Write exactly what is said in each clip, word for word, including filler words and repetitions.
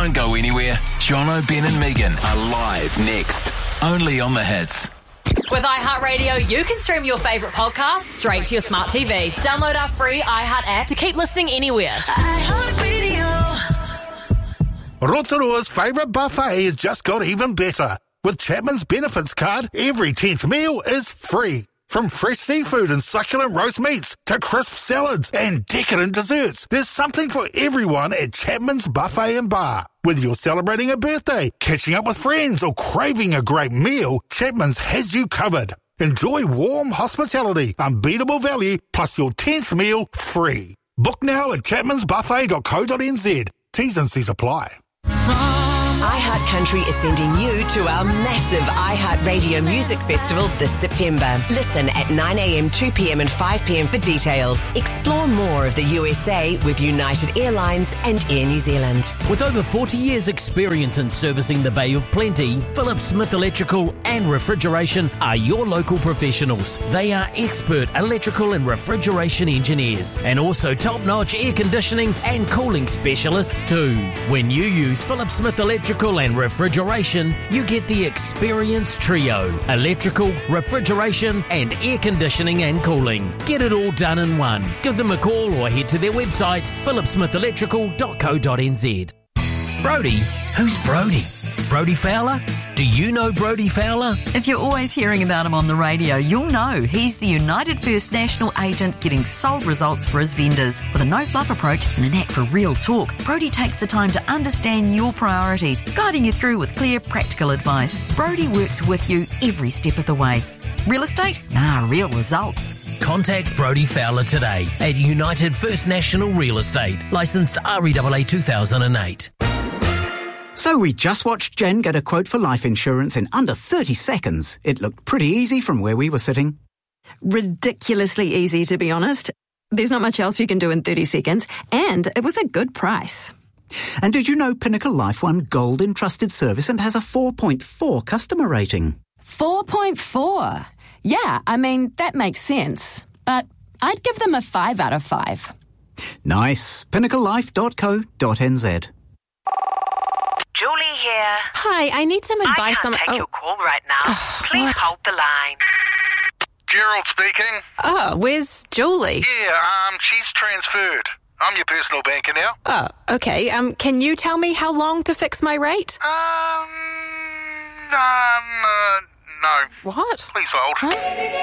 Don't go anywhere. Jono, Ben and Megan are live next. Only on The Hits. With iHeartRadio, you can stream your favourite podcasts straight to your smart T V. Download our free iHeart app to keep listening anywhere. iHeartRadio. Rotorua's favourite buffet has just got even better. With Chapman's Benefits Card, every tenth meal is free. From fresh seafood and succulent roast meats to crisp salads and decadent desserts, there's something for everyone at Chapman's Buffet and Bar. Whether you're celebrating a birthday, catching up with friends, or craving a great meal, Chapman's has you covered. Enjoy warm hospitality, unbeatable value, plus your tenth meal free. Book now at chapmans buffet dot co dot n z. T's and C's apply. iHeart Country is sending you to our massive iHeart Radio Music Festival this September. Listen at nine a.m, two p.m and five p.m for details. Explore more of the U S A with United Airlines and Air New Zealand. With over forty years experience in servicing the Bay of Plenty, Phillips Smith Electrical and Refrigeration are your local professionals. They are expert electrical and refrigeration engineers and also top-notch air conditioning and cooling specialists too. When you use Phillips Smith Electrical and Refrigeration, you get the experience trio: electrical, refrigeration and air conditioning and cooling. Get it all done in one. Give them a call or head to their website, phillips smith electrical dot co dot n z. Brody? Who's Brody? Brody Fowler? Do you know Brody Fowler? If you're always hearing about him on the radio, you'll know he's the United First National agent getting sold results for his vendors. With a no-fluff approach and a knack for real talk, Brody takes the time to understand your priorities, guiding you through with clear, practical advice. Brody works with you every step of the way. Real estate? Nah, real results. Contact Brody Fowler today at United First National Real Estate, licensed R E A A two thousand eight. So we just watched Jen get a quote for life insurance in under thirty seconds. It looked pretty easy from where we were sitting. Ridiculously easy, to be honest. There's not much else you can do in thirty seconds, and it was a good price. And did you know Pinnacle Life won Gold in Trusted Service and has a four point four customer rating? four point four? Yeah, I mean, that makes sense. But I'd give them a five out of five. Nice. pinnacle life dot co dot n z. Julie here. Hi, I need some advice I can't on... take oh. your call right now. Oh, Please what? hold the line. Gerald speaking. Oh, where's Julie? Yeah, um, she's transferred. I'm your personal banker now. Oh, okay. Um, can you tell me how long to fix my rate? Um, um, uh, no. What? Please hold. Huh?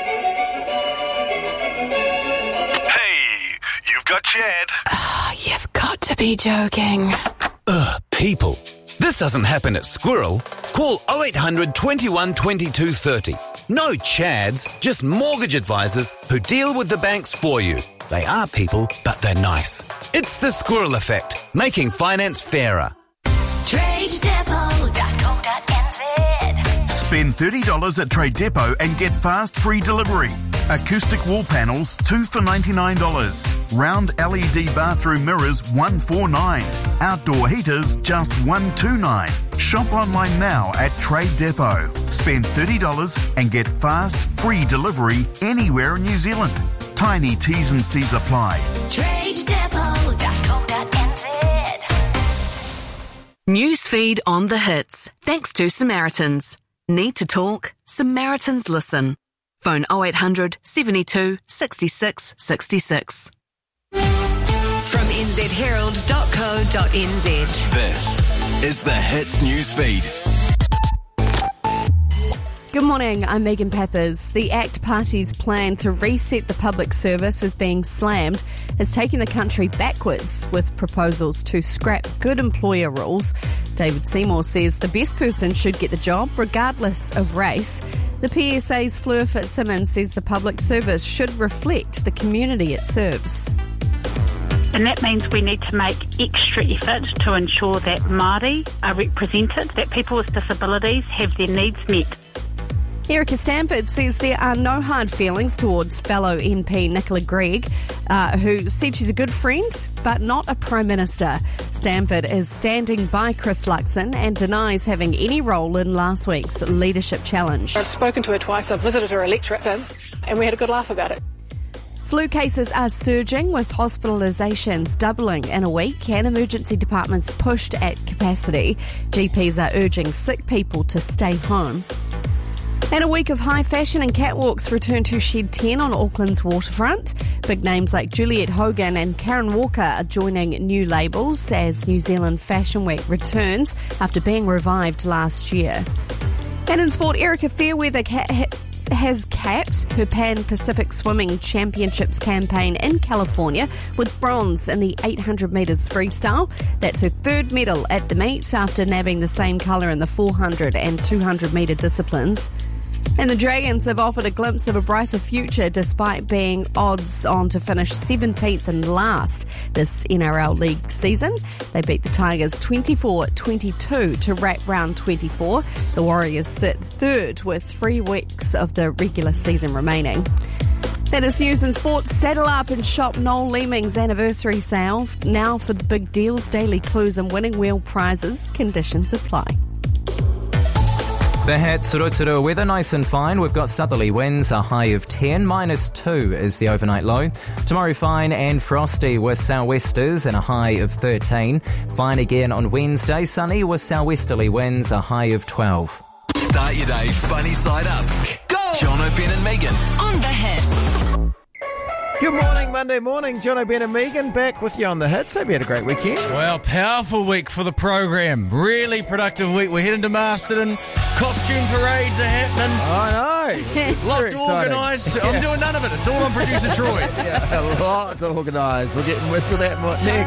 Hey, you've got Chad. Oh, you've got to be joking. Ugh, people. This doesn't happen at Squirrel. Call oh eight hundred, twenty-one, twenty-two, thirty. No Chads, just mortgage advisors who deal with the banks for you. They are people, but they're nice. It's the Squirrel Effect, making finance fairer. trade depot dot co dot n z. Spend thirty dollars at Trade Depot and get fast free delivery. Acoustic wall panels, two for ninety-nine dollars. Round L E D bathroom mirrors, one forty-nine dollars. Outdoor heaters, just one twenty-nine dollars. Shop online now at Trade Depot. Spend thirty dollars and get fast free delivery anywhere in New Zealand. Tiny T's and C's apply. trade depot dot co dot n z. Newsfeed on the hits. Thanks to Samaritans. Need to talk? Samaritans listen. Phone oh eight hundred, seventy-two, sixty-six, sixty-six. From n z herald dot co dot n z. This is the Hits Newsfeed. Good morning, I'm Megan Peppers. The ACT Party's plan to reset the public service is being slammed, is taking the country backwards with proposals to scrap good employer rules. David Seymour says the best person should get the job regardless of race. The P S A's Fleur Fitzsimmons says the public service should reflect the community it serves. And that means we need to make extra effort to ensure that Māori are represented, that people with disabilities have their needs met. Erica Stanford says there are no hard feelings towards fellow M P Nicola Gregg, uh, who said she's a good friend, but not a Prime Minister. Stanford is standing by Chris Luxon and denies having any role in last week's leadership challenge. I've spoken to her twice, I've visited her electorate since, and we had a good laugh about it. Flu cases are surging, with hospitalisations doubling in a week and emergency departments pushed at capacity. G Ps are urging sick people to stay home. And a week of high fashion and catwalks return to Shed ten on Auckland's waterfront. Big names like Juliette Hogan and Karen Walker are joining new labels as New Zealand Fashion Week returns after being revived last year. And in sport, Erica Fairweather ca- has capped her Pan-Pacific Swimming Championships campaign in California with bronze in the eight hundred metres freestyle. That's her third medal at the meet after nabbing the same colour in the four hundred and two hundred metre disciplines. And the Dragons have offered a glimpse of a brighter future despite being odds on to finish seventeenth and last this N R L League season. They beat the Tigers twenty-four twenty-two to wrap round twenty-four. The Warriors sit third with three weeks of the regular season remaining. That is news and sports. Saddle up and shop Noel Leeming's anniversary sale now for the big deals, daily clues and winning wheel prizes. Conditions apply. The Hats, Rotorua weather, nice and fine. We've got southerly winds, a high of ten, minus two is the overnight low. Tomorrow fine and frosty with sou'westers and a high of thirteen. Fine again on Wednesday, sunny with sou'westerly winds, a high of twelve. Start your day funny side up. Go! John O'Ben and Megan. On the Hits. Good morning, Monday morning. John O'Ben and Megan back with you on the Hits. Hope you had a great weekend. Well, powerful week for the program. Really productive week. We're heading to Masterton. Costume parades are happening. I know. It's Lots to organise. I'm doing none of it. It's all on producer Troy. Yeah, a lot to organise. We'll get into that more next.